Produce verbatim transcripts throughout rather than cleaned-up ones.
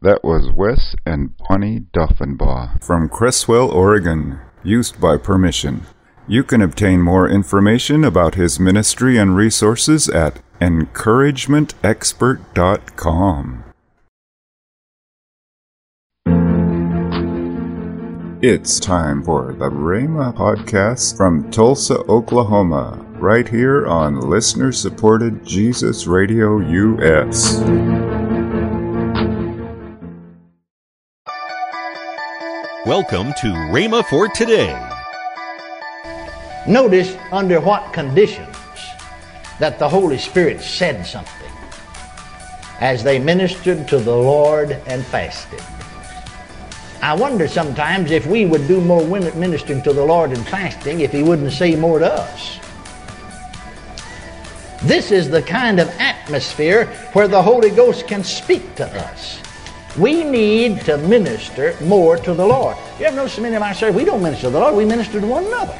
That was Wes and Bonnie Duffenbaugh from Cresswell, Oregon, used by permission. You can obtain more information about his ministry and resources at encouragement expert dot com. It's time for the Rhema Podcast from Tulsa, Oklahoma, right here on listener-supported Jesus Radio U S. Welcome to Rhema for Today. Notice under what conditions that the Holy Spirit said something as they ministered to the Lord and fasted. I wonder sometimes if we would do more ministering to the Lord and fasting if He wouldn't say more to us. This is the kind of atmosphere where the Holy Ghost can speak to us. We need to minister more to the Lord. You ever notice so many of our services, we don't minister to the Lord, we minister to one another.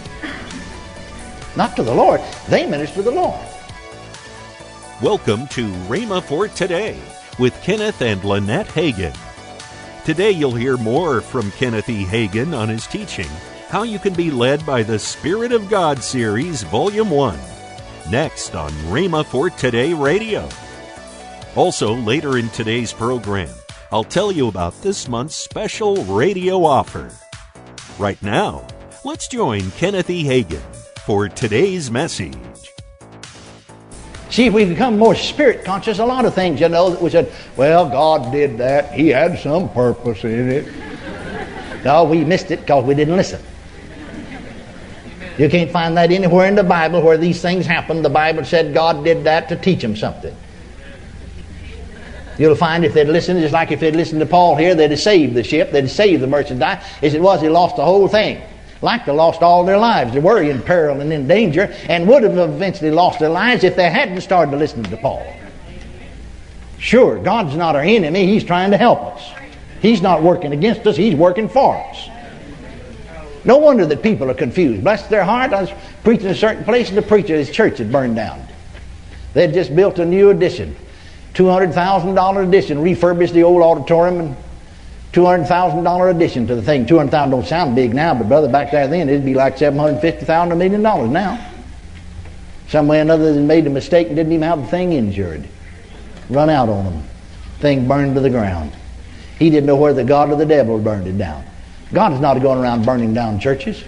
Not to the Lord, they minister to the Lord. Welcome to Rhema for Today with Kenneth and Lynette Hagin. Today you'll hear more from Kenneth E. Hagin on his teaching, How You Can Be Led by the Spirit of God series, Volume one. Next on Rhema for Today Radio. Also, later in today's program, I'll tell you about this month's special radio offer. Right now, let's join Kenneth E. Hagin for today's message. See, if we become more spirit conscious, a lot of things, you know, that we said, well, God did that. He had some purpose in it. No, we missed it because we didn't listen. You can't find that anywhere in the Bible where these things happened. The Bible said God did that to teach them something. You'll find if they'd listened, just like if they'd listened to Paul here, they'd have saved the ship, they'd have saved the merchandise. As it was, he lost the whole thing. Like they lost all their lives. They were in peril and in danger, and would have eventually lost their lives if they hadn't started to listen to Paul. Sure, God's not our enemy. He's trying to help us. He's not working against us. He's working for us. No wonder that people are confused. Bless their heart. I was preaching in a certain place, and the preacher, his church had burned down. They'd just built a new addition. two hundred thousand dollars addition, refurbished the old auditorium, and two hundred thousand dollars addition to the thing. two hundred thousand dollars don't sound big now, but brother, back there then, it'd be like seven hundred fifty thousand dollars, a million dollars now. Some way or another, they made a mistake and didn't even have the thing injured. Run out on them. Thing burned to the ground. He didn't know where the God or the devil burned it down. God is not going around burning down churches.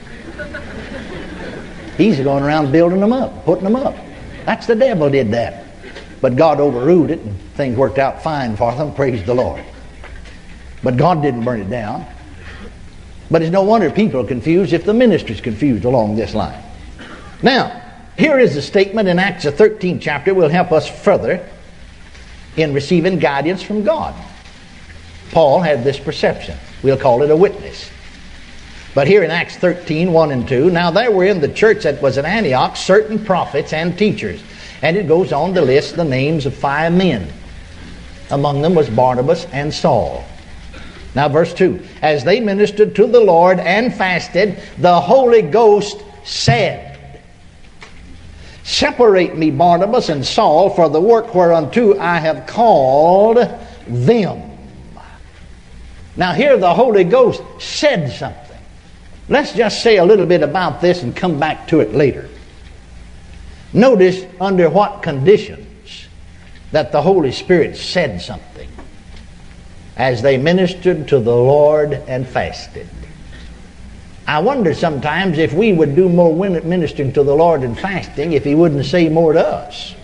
He's going around building them up, putting them up. That's the devil did that. But God overruled it, and things worked out fine for them. Praise the Lord. But God didn't burn it down. But it's no wonder people are confused if the ministry's confused along this line. Now, here is a statement in Acts the thirteenth chapter will help us further in receiving guidance from God. Paul had this perception. We'll call it a witness. But here in Acts thirteen, one and two, now there were in the church that was at Antioch certain prophets and teachers. And it goes on to list the names of five men. Among them was Barnabas and Saul. Now verse two. As they ministered to the Lord and fasted, the Holy Ghost said, Separate me, Barnabas and Saul, for the work whereunto I have called them. Now here the Holy Ghost said something. Let's just say a little bit about this and come back to it later. Notice under what conditions that the Holy Spirit said something as they ministered to the Lord and fasted. I wonder sometimes if we would do more ministering to the Lord and fasting if He wouldn't say more to us.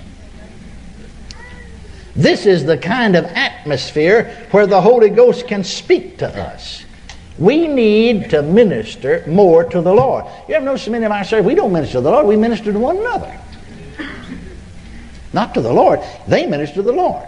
This is the kind of atmosphere where the Holy Ghost can speak to us. We need to minister more to the Lord. You ever notice so many of our services, we don't minister to the Lord, we minister to one another. Not to the Lord, they minister to the Lord.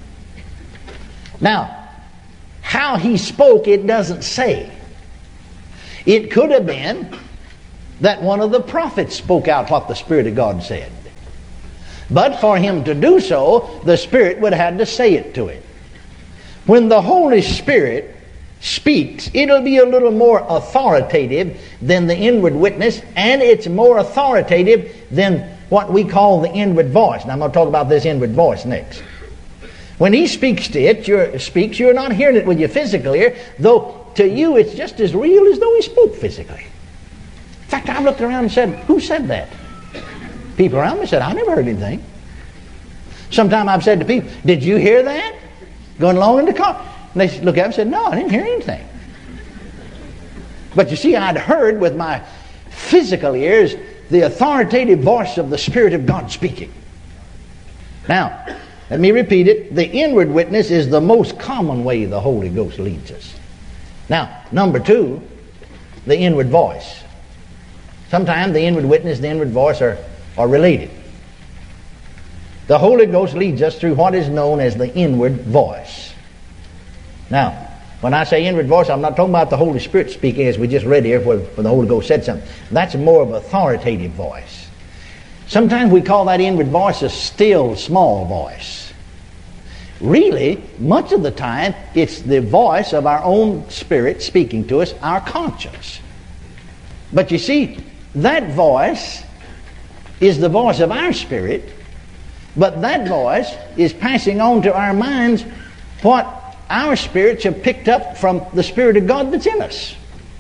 Now, how He spoke, it doesn't say. It could have been that one of the prophets spoke out what the Spirit of God said. But for him to do so, the Spirit would have had to say it to him. When the Holy Spirit speaks, it'll be a little more authoritative than the inward witness, and it's more authoritative than what we call the inward voice. Now I'm going to talk about this inward voice next. When He speaks to it, you're, speaks, you're not hearing it with your physical ear, though to you it's just as real as though He spoke physically. In fact, I looked around and said, who said that? People around me said, I never heard anything. Sometimes I've said to people, did you hear that? Going along in the car. And they look at me and said, no, I didn't hear anything. But you see, I'd heard with my physical ears the authoritative voice of the Spirit of God speaking. Now, let me repeat it. The inward witness is the most common way the Holy Ghost leads us. Now, number two, the inward voice. Sometimes the inward witness and the inward voice are, are related. The Holy Ghost leads us through what is known as the inward voice. Now, when I say inward voice, I'm not talking about the Holy Spirit speaking as we just read here where, where the Holy Ghost said something. That's more of an authoritative voice. Sometimes we call that inward voice a still small voice. Really, much of the time, it's the voice of our own spirit speaking to us, our conscience. But you see, that voice is the voice of our spirit, but that voice is passing on to our minds what our spirits have picked up from the Spirit of God that's in us.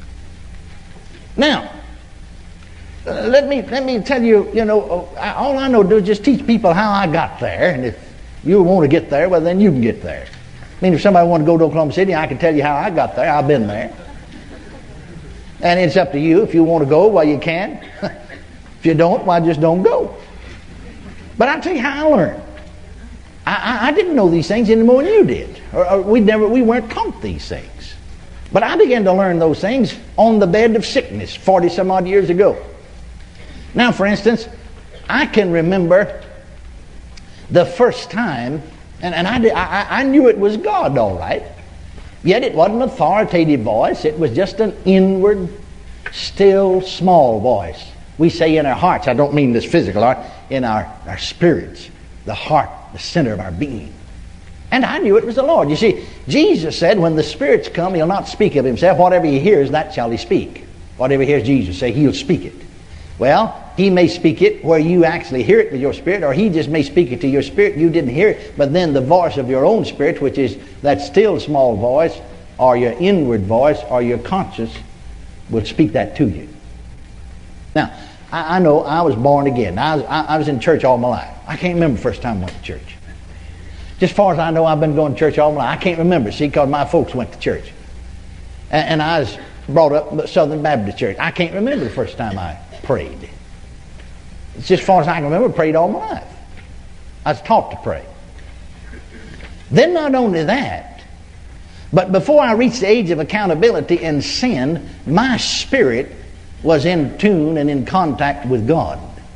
Now, uh, let me let me tell you, you know, uh, all I know to do is just teach people how I got there, and if you want to get there, well, then you can get there. I mean, if somebody wanted to go to Oklahoma City, I can tell you how I got there. I've been there. And it's up to you. If you want to go, well, you can. If you don't, well, just don't go. But I'll tell you how I learned. I, I, I didn't know these things any more than you did. Or, or we never we weren't taught these things. But I began to learn those things on the bed of sickness forty some odd years ago. Now, for instance, I can remember the first time, and, and I, did, I, I knew it was God, all right. Yet it wasn't an authoritative voice. It was just an inward, still, small voice. We say in our hearts, I don't mean this physical heart, in our, our spirits, the heart, the center of our being. And I knew it was the Lord. You see, Jesus said when the spirits come, He'll not speak of Himself. Whatever He hears, that shall He speak. Whatever He hears Jesus say, He'll speak it. Well, He may speak it where you actually hear it with your spirit, or He just may speak it to your spirit. You didn't hear it, but then the voice of your own spirit, which is that still small voice, or your inward voice, or your conscience, will speak that to you. Now, I, I know I was born again. I was, I, I was in church all my life. I can't remember the first time I went to church. Just as far as I know, I've been going to church all my life. I can't remember, see, because my folks went to church. And, and I was brought up in the Southern Baptist Church. I can't remember the first time I prayed. It's just as far as I can remember, I prayed all my life. I was taught to pray. Then not only that, but before I reached the age of accountability and sin, my spirit was in tune and in contact with God.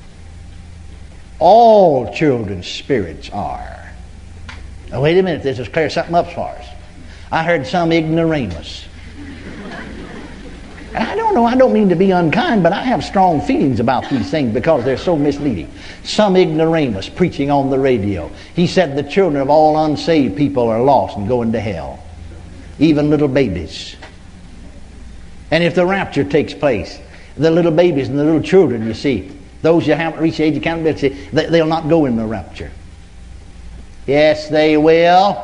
All children's spirits are. Now wait a minute, this is clear something up for us. I heard some ignoramus. And I don't know, I don't mean to be unkind, but I have strong feelings about these things because they're so misleading. Some ignoramus preaching on the radio. He said the children of all unsaved people are lost and going to hell. Even little babies. And if the rapture takes place, the little babies and the little children, you see, those who haven't reached the age of accountability, they, they'll not go in the rapture. Yes, they will.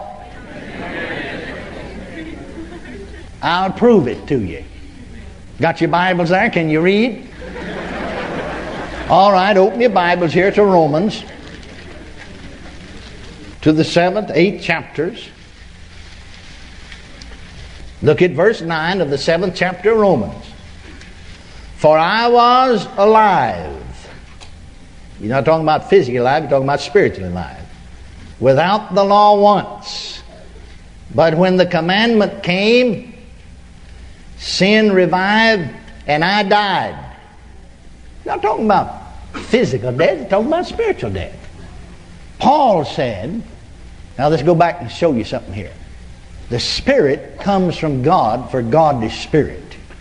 I'll prove it to you. Got your Bibles there? Can you read? All right, open your Bibles here to Romans, to the seventh, eighth chapters. Look at verse nine of the seventh chapter of Romans. For I was alive. You're not talking about physically alive, you're talking about spiritually alive. Without the law once. But when the commandment came, sin revived and I died. You're not talking about physical death, you're talking about spiritual death. Paul said, now let's go back and show you something here. The Spirit comes from God, for God is Spirit.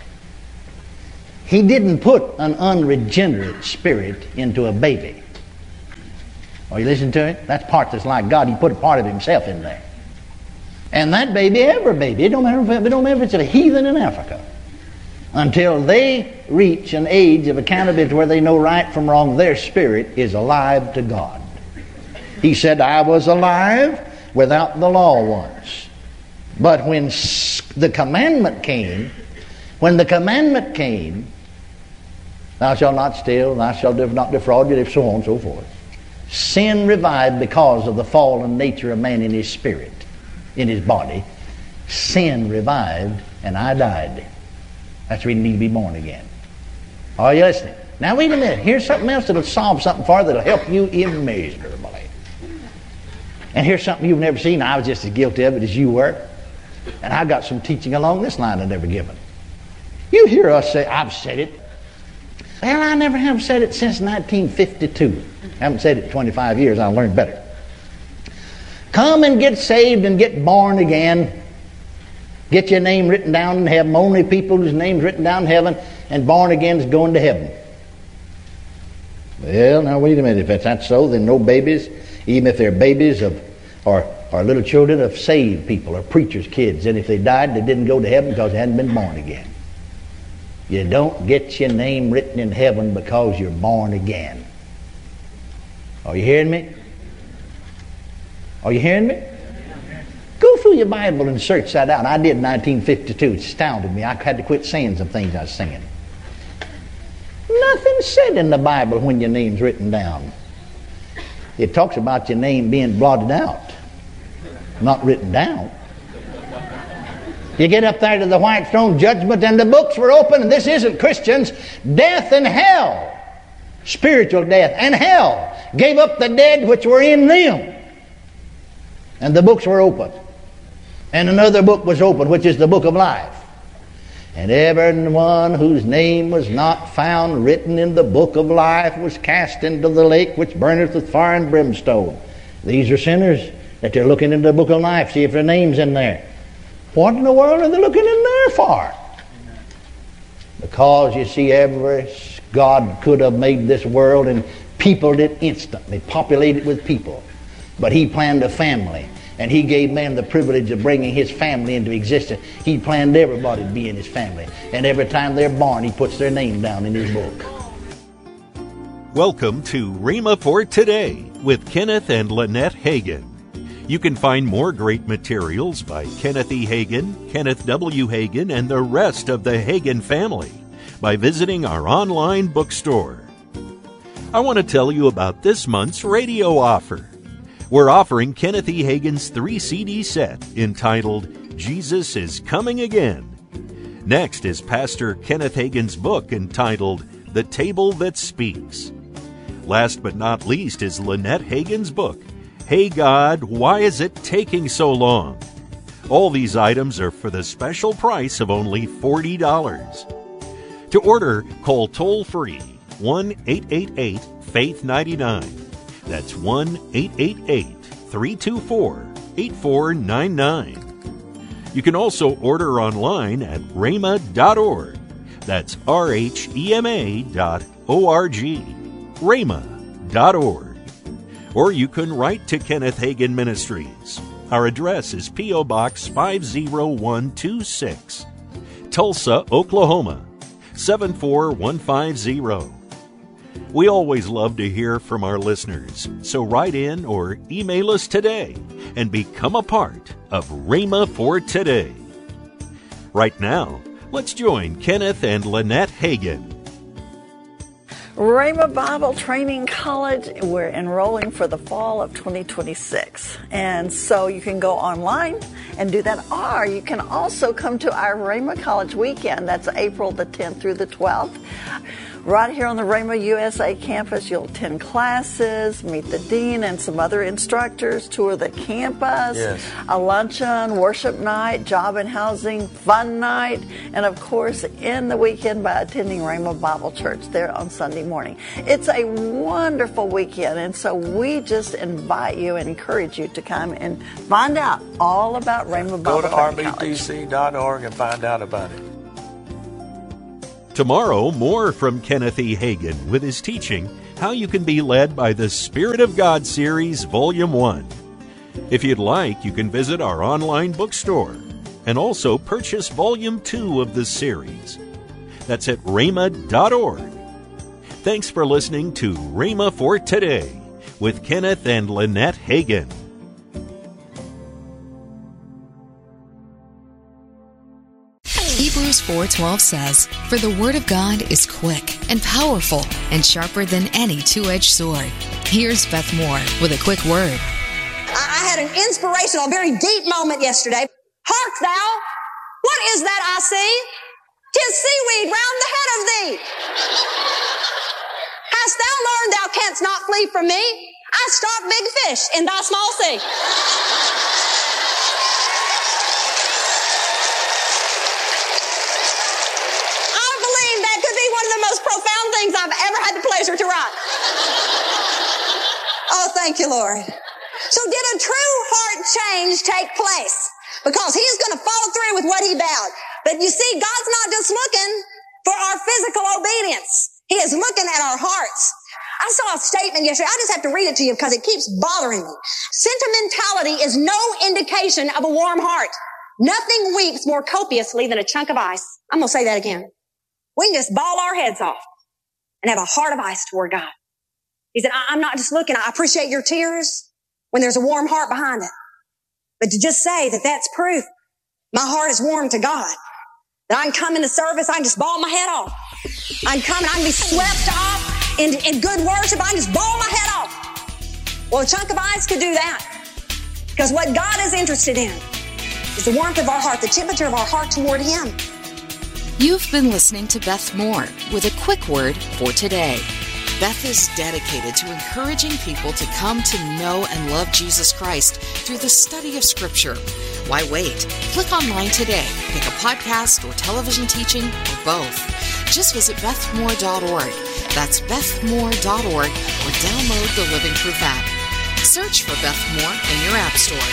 He didn't put an unregenerate spirit into a baby. Are you listening to it? That's part that's like God. He put a part of Himself in there. And that baby, every baby, it don't matter if, it don't matter if it's a heathen in Africa, until they reach an age of accountability where they know right from wrong, their spirit is alive to God. He said, I was alive without the law once. But when the commandment came, when the commandment came, thou shalt not steal, thou shalt not defraud, if so on and so forth, sin revived because of the fallen nature of man in his spirit, in his body. Sin revived, and I died. That's why you need to be born again. Are you listening? Now wait a minute. Here's something else that'll solve something for you that'll help you immeasurably. And here's something you've never seen. I was just as guilty of it as you were. And I got some teaching along this line I've never given. You hear us say, I've said it. Well, I never have said it since nineteen fifty-two. I haven't said it in twenty-five years. I learned better. Come and get saved and get born again. Get your name written down in heaven. Only people whose name's written down in heaven and born again is going to heaven. Well, now wait a minute. If that's so, then no babies, even if they're babies of or, or little children of saved people or preachers' kids, and if they died, they didn't go to heaven because they hadn't been born again. You don't get your name written in heaven because you're born again. Are you hearing me? Are you hearing me? Go through your Bible and search that out. I did in nineteen fifty-two. It astounded me. I had to quit saying some things I was singing. Nothing said in the Bible when your name's written down. It talks about your name being blotted out, not written down. You get up there to the white throne judgment and the books were open, and this isn't Christians. Death and hell, spiritual death and hell, gave up the dead which were in them. And the books were open. And another book was open, which is the book of life. And everyone whose name was not found written in the book of life was cast into the lake which burneth with fire and brimstone. These are sinners that they're looking into the book of life, see if their name's in there. What in the world are they looking in there for? Because, you see, every God could have made this world and peopled it instantly, populated with people. But he planned a family, and he gave man the privilege of bringing his family into existence. He planned everybody to be in his family. And every time they're born, he puts their name down in his book. Welcome to Rhema for Today with Kenneth and Lynette Hagin. You can find more great materials by Kenneth E. Hagin, Kenneth W. Hagin, and the rest of the Hagin family by visiting our online bookstore. I want to tell you about this month's radio offer. We're offering Kenneth E. Hagin's three C D set entitled Jesus is Coming Again. Next is Pastor Kenneth Hagin's book entitled The Table That Speaks. Last but not least is Lynette Hagin's book, Hey God, Why Is It Taking So Long? All these items are for the special price of only forty dollars. To order, call toll-free one eight eight eight, faith ninety-nine. That's one eight eight eight, three two four, eight four nine nine. You can also order online at rhema dot org. That's R H E M A dot O R G, rhema dot org. Or you can write to Kenneth Hagin Ministries. Our address is P O. Box five oh one two six, Tulsa, Oklahoma, seven four one five zero. We always love to hear from our listeners, so write in or email us today and become a part of Rhema for Today. Right now, let's join Kenneth and Lynette Hagin. Rhema Bible Training College, we're enrolling for the fall of twenty twenty-six. And so you can go online and do that, or you can also come to our Rhema College weekend. That's April the tenth through the twelfth. Right here on the Rhema U S A campus, you'll attend classes, meet the dean and some other instructors, tour the campus, yes. a luncheon, worship night, job and housing, fun night, and of course, end the weekend by attending Rhema Bible Church there on Sunday morning. It's a wonderful weekend, and so we just invite you and encourage you to come and find out all about Rhema Bible Training College. Go to R B T C dot org and find out about it. Tomorrow, more from Kenneth E. Hagin with his teaching, How You Can Be Led by the Spirit of God series, Volume one. If you'd like, you can visit our online bookstore and also purchase Volume two of the series. That's at rhema dot org. Thanks for listening to Rhema for Today with Kenneth and Lynette Hagin. Hebrews four twelve says, "For the word of God is quick and powerful and sharper than any two-edged sword." Here's Beth Moore with a quick word. I had an inspirational, very deep moment yesterday. Hark thou, what is that I see? 'Tis seaweed round the head of thee. Hast thou learned thou canst not flee from me? I stalk big fish in thy small sea. I believe that could be one of the most profound things I've ever had the pleasure to write. Oh, thank you, Lord. So did a true heart change take place? Because he's going to follow through with what he vowed. But you see, God's not just looking for our physical obedience. He is looking at our hearts. I saw a statement yesterday. I just have to read it to you because it keeps bothering me. Sentimentality is no indication of a warm heart. Nothing weeps more copiously than a chunk of ice. I'm going to say that again. We can just bawl our heads off and have a heart of ice toward God. He said, I'm not just looking. I appreciate your tears when there's a warm heart behind it. But to just say that that's proof my heart is warm to God, that I can come into service, I can just bawl my head off. I can come and I can be swept off in, in good worship. I can just bawl my head off. Well, a chunk of ice could do that. Because what God is interested in is the warmth of our heart, the temperature of our heart toward Him. You've been listening to Beth Moore with a quick word for today. Beth is dedicated to encouraging people to come to know and love Jesus Christ through the study of Scripture. Why wait? Click online today. Pick a podcast or television teaching or both. Just visit beth moore dot org. That's beth moore dot org or download the Living Proof app. Search for Beth Moore in your app store.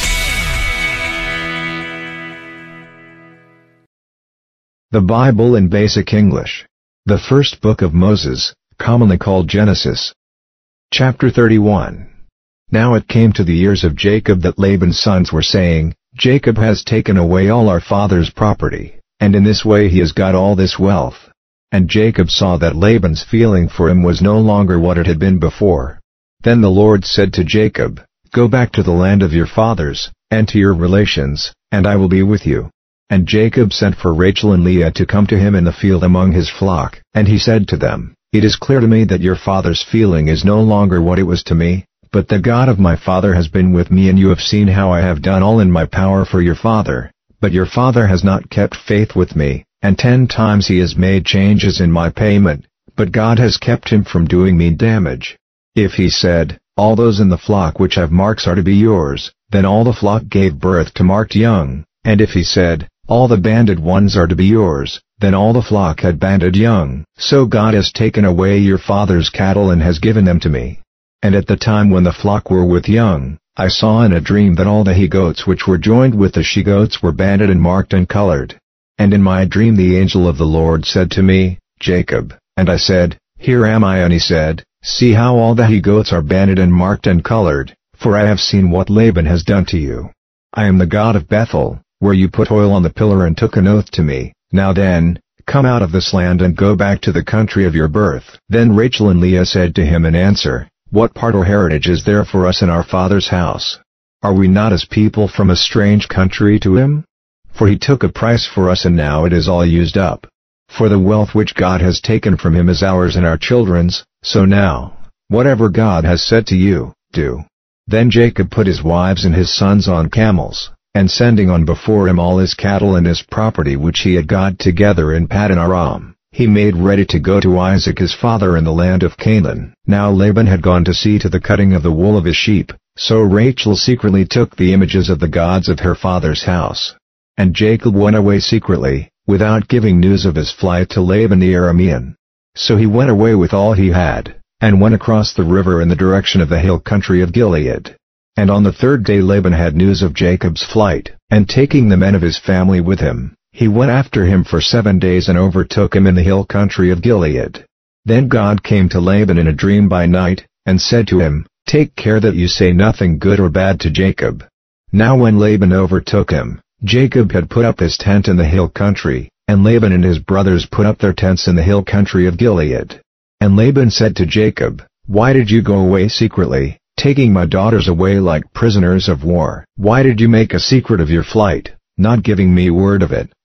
The Bible in Basic English. The first book of Moses, commonly called Genesis. Chapter thirty-one. Now it came to the ears of Jacob that Laban's sons were saying, Jacob has taken away all our father's property, and in this way he has got all this wealth. And Jacob saw that Laban's feeling for him was no longer what it had been before. Then the Lord said to Jacob, Go back to the land of your fathers, and to your relations, and I will be with you. And Jacob sent for Rachel and Leah to come to him in the field among his flock, and he said to them, It is clear to me that your father's feeling is no longer what it was to me, but the God of my father has been with me, and you have seen how I have done all in my power for your father. But your father has not kept faith with me, and ten times he has made changes in my payment, but God has kept him from doing me damage. If he said, All those in the flock which have marks are to be yours, then all the flock gave birth to marked young, and if he said, All the banded ones are to be yours, then all the flock had banded young. So God has taken away your father's cattle and has given them to me. And at the time when the flock were with young, I saw in a dream that all the he-goats which were joined with the she-goats were banded and marked and colored. And in my dream the angel of the Lord said to me, Jacob, and I said, Here am I, and he said, See how all the he-goats are banded and marked and colored, for I have seen what Laban has done to you. I am the God of Bethel, where you put oil on the pillar and took an oath to me. Now then, come out of this land and go back to the country of your birth. Then Rachel and Leah said to him in answer, What part or heritage is there for us in our father's house? Are we not as people from a strange country to him? For he took a price for us, and now it is all used up. For the wealth which God has taken from him is ours and our children's, so now, whatever God has said to you, do. Then Jacob put his wives and his sons on camels, and sending on before him all his cattle and his property which he had got together in Paddan Aram, he made ready to go to Isaac his father in the land of Canaan. Now Laban had gone to see to the cutting of the wool of his sheep, so Rachel secretly took the images of the gods of her father's house. And Jacob went away secretly, without giving news of his flight to Laban the Aramean. So he went away with all he had, and went across the river in the direction of the hill country of Gilead. And on the third day Laban had news of Jacob's flight, and taking the men of his family with him, he went after him for seven days and overtook him in the hill country of Gilead. Then God came to Laban in a dream by night, and said to him, Take care that you say nothing good or bad to Jacob. Now when Laban overtook him, Jacob had put up his tent in the hill country, and Laban and his brothers put up their tents in the hill country of Gilead. And Laban said to Jacob, Why did you go away secretly, taking my daughters away like prisoners of war? Why did you make a secret of your flight, not giving me word of it?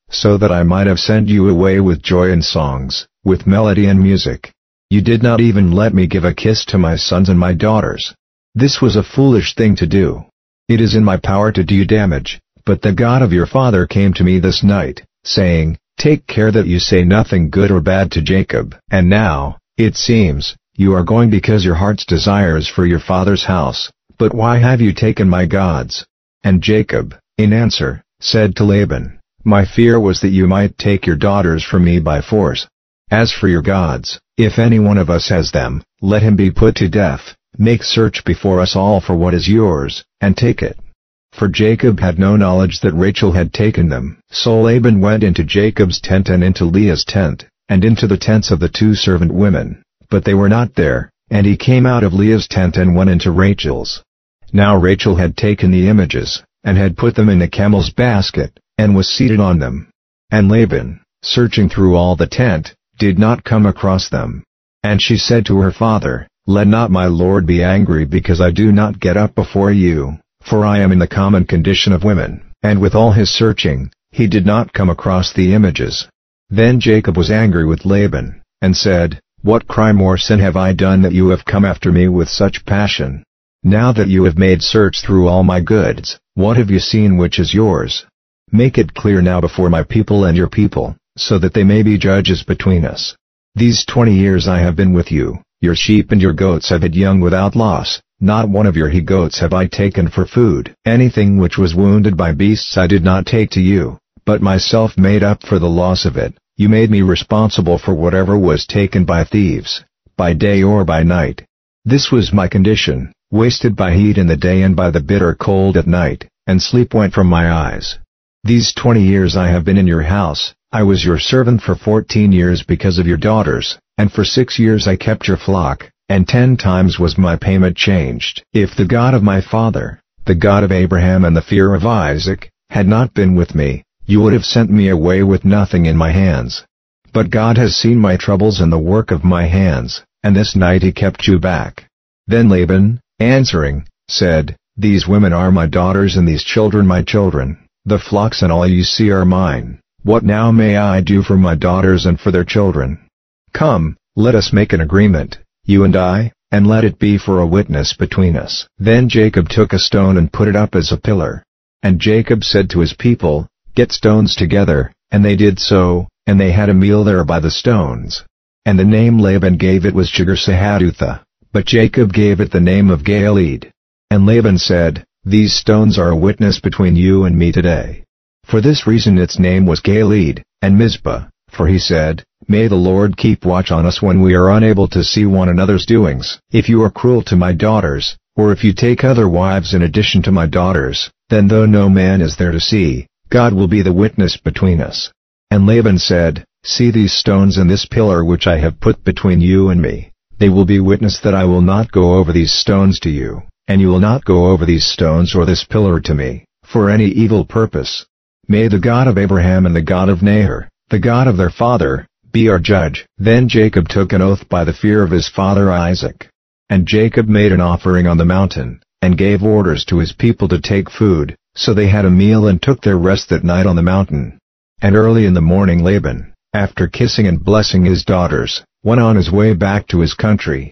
so that I might have sent you away with joy and songs, with melody and music. You did not even let me give a kiss to my sons and my daughters. This was a foolish thing to do. It is in my power to do you damage, but the God of your father came to me this night, saying, Take care that you say nothing good or bad to Jacob. And now, it seems, you are going because your heart's desire is for your father's house, but why have you taken my gods? And Jacob, in answer, said to Laban, My fear was that you might take your daughters from me by force. As for your gods, if any one of us has them, let him be put to death. Make search before us all for what is yours, and take it. For Jacob had no knowledge that Rachel had taken them. So Laban went into Jacob's tent and into Leah's tent, and into the tents of the two servant women, but they were not there, and he came out of Leah's tent and went into Rachel's. Now Rachel had taken the images, and had put them in the camel's basket, and was seated on them. And Laban, searching through all the tent, did not come across them. And she said to her father, Let not my lord be angry because I do not get up before you, for I am in the common condition of women. And with all his searching, he did not come across the images. Then Jacob was angry with Laban, and said, What crime or sin have I done that you have come after me with such passion? Now that you have made search through all my goods, what have you seen which is yours? Make it clear now before my people and your people, so that they may be judges between us. These twenty years I have been with you, your sheep and your goats have had young without loss, not one of your he-goats have I taken for food. Anything which was wounded by beasts I did not take to you, but myself made up for the loss of it. You made me responsible for whatever was taken by thieves, by day or by night. This was my condition, wasted by heat in the day and by the bitter cold at night, and sleep went from my eyes. These twenty years I have been in your house, I was your servant for fourteen years because of your daughters, and for six years I kept your flock, and ten times was my payment changed. If the God of my father, the God of Abraham and the fear of Isaac, had not been with me, you would have sent me away with nothing in my hands. But God has seen my troubles and the work of my hands, and this night he kept you back. Then Laban, answering, said, These women are my daughters and these children my children, the flocks and all you see are mine. What now may I do for my daughters and for their children? Come, let us make an agreement, you and I, and let it be for a witness between us. Then Jacob took a stone and put it up as a pillar. And Jacob said to his people, Get stones together, and they did so, and they had a meal there by the stones. And the name Laban gave it was Jegar-sahadutha, but Jacob gave it the name of Galeed. And Laban said, These stones are a witness between you and me today. For this reason its name was Galeed, and Mizpah, for he said, May the Lord keep watch on us when we are unable to see one another's doings. If you are cruel to my daughters, or if you take other wives in addition to my daughters, then though no man is there to see, God will be the witness between us. And Laban said, See these stones and this pillar which I have put between you and me. They will be witness that I will not go over these stones to you, and you will not go over these stones or this pillar to me, for any evil purpose. May the God of Abraham and the God of Nahor, the God of their father, be our judge. Then Jacob took an oath by the fear of his father Isaac. And Jacob made an offering on the mountain, and gave orders to his people to take food, so they had a meal and took their rest that night on the mountain. And early in the morning Laban, after kissing and blessing his daughters, went on his way back to his country.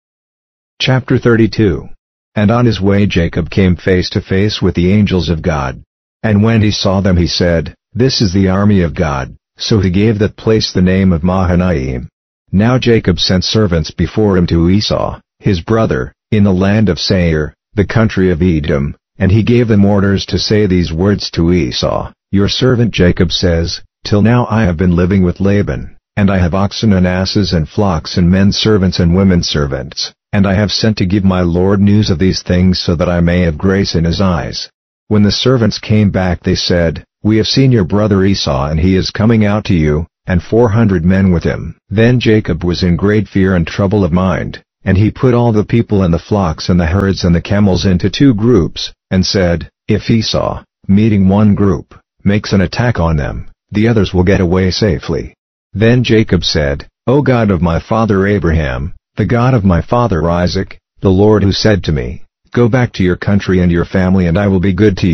Chapter thirty-two. And on his way Jacob came face to face with the angels of God. And when he saw them he said, This is the army of God, so he gave that place the name of Mahanaim. Now Jacob sent servants before him to Esau, his brother, in the land of Seir, the country of Edom, and he gave them orders to say these words to Esau, Your servant Jacob says, Till now I have been living with Laban, and I have oxen and asses and flocks and men servants and women servants, and I have sent to give my lord news of these things so that I may have grace in his eyes. When the servants came back they said, We have seen your brother Esau and he is coming out to you, and four hundred men with him. Then Jacob was in great fear and trouble of mind, and he put all the people and the flocks and the herds and the camels into two groups, and said, If Esau, meeting one group, makes an attack on them, the others will get away safely. Then Jacob said, O God of my father Abraham, the God of my father Isaac, the Lord who said to me, Go back to your country and your family and I will be good to you,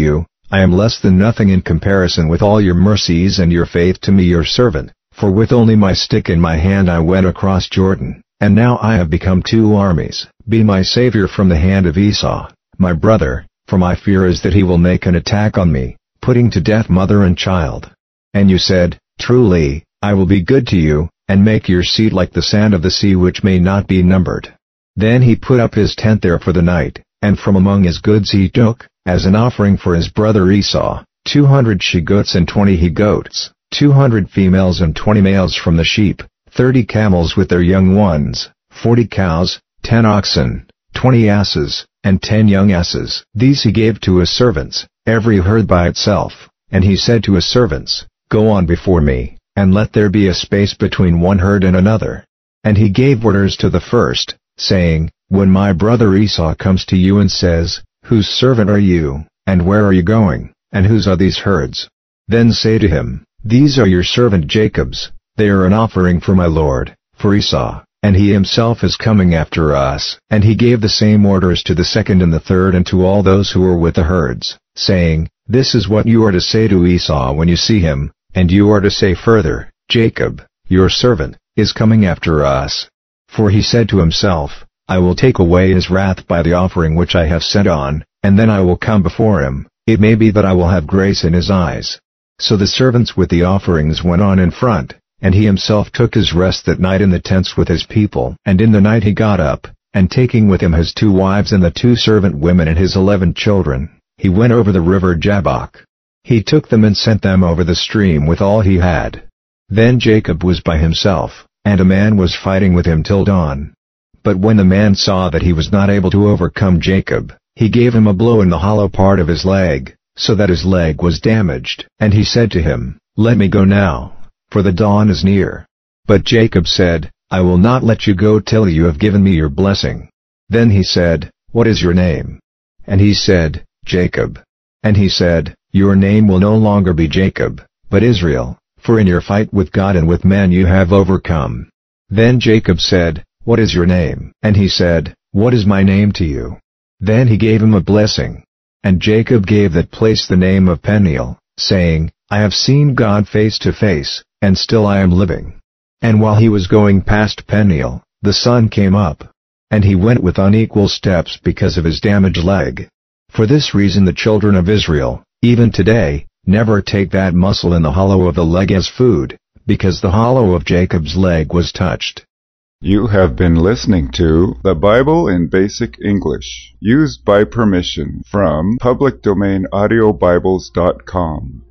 I am less than nothing in comparison with all your mercies and your faith to me your servant, for with only my stick in my hand I went across Jordan, and now I have become two armies. Be my Savior from the hand of Esau, my brother, for my fear is that he will make an attack on me, putting to death mother and child. And you said, Truly, I will be good to you, and make your seed like the sand of the sea which may not be numbered. Then he put up his tent there for the night, and from among his goods he took, as an offering for his brother Esau, two hundred she-goats and twenty he-goats, two hundred females and twenty males from the sheep, thirty camels with their young ones, forty cows, ten oxen, twenty asses, and ten young asses. These he gave to his servants, every herd by itself, and he said to his servants, Go on before me, and let there be a space between one herd and another. And he gave orders to the first, saying, When my brother Esau comes to you and says, Whose servant are you, and where are you going, and whose are these herds? Then say to him, These are your servant Jacob's, they are an offering for my lord, for Esau, and he himself is coming after us. And he gave the same orders to the second and the third and to all those who were with the herds, saying, This is what you are to say to Esau when you see him, and you are to say further, Jacob, your servant, is coming after us. For he said to himself, I will take away his wrath by the offering which I have sent on, and then I will come before him, it may be that I will have grace in his eyes. So the servants with the offerings went on in front, and he himself took his rest that night in the tents with his people. And in the night he got up, and taking with him his two wives and the two servant women and his eleven children, he went over the river Jabbok. He took them and sent them over the stream with all he had. Then Jacob was by himself, and a man was fighting with him till dawn. But when the man saw that he was not able to overcome Jacob, he gave him a blow in the hollow part of his leg, so that his leg was damaged. And he said to him, Let me go now, for the dawn is near. But Jacob said, I will not let you go till you have given me your blessing. Then he said, What is your name? And he said, Jacob. And he said, Your name will no longer be Jacob, but Israel, for in your fight with God and with men you have overcome. Then Jacob said, What is your name? And he said, What is my name to you? Then he gave him a blessing. And Jacob gave that place the name of Peniel, saying, I have seen God face to face, and still I am living. And while he was going past Peniel, the sun came up. And he went with unequal steps because of his damaged leg. For this reason the children of Israel, even today, never take that muscle in the hollow of the leg as food, because the hollow of Jacob's leg was touched. You have been listening to The Bible in Basic English, used by permission from public domain audio bibles dot com.